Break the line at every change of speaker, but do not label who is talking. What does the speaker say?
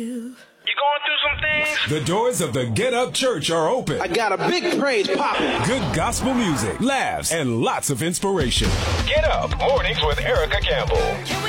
You going through some things?
The doors of the Get Up Church are open.
I got a big praise popping.
Good gospel music, laughs, and lots of inspiration.
Get Up Mornings with Erica Campbell.